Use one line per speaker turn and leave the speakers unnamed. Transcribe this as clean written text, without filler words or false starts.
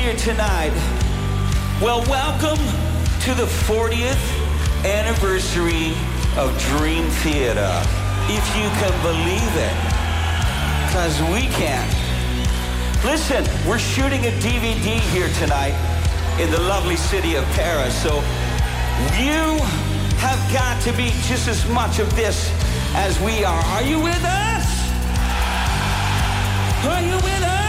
here tonight? Well, welcome to the 40th anniversary of Dream Theater. If you can believe it, because we can't. Listen, we're shooting a DVD here tonight in the lovely city of Paris, so you have got to be just as much of this as we are. Are you with us? Are you with us?